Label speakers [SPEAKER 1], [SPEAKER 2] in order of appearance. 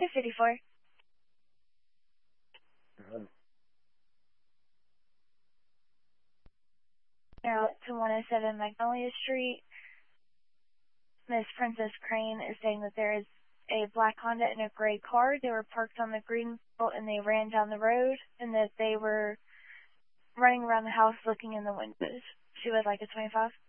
[SPEAKER 1] 254. Out to 107 Magnolia Street. Miss Princess Crane is saying that there is a black Honda and a gray car. They were parked on the green belt and they ran down the road, and that they were running around the house looking in the windows. She would like a 25.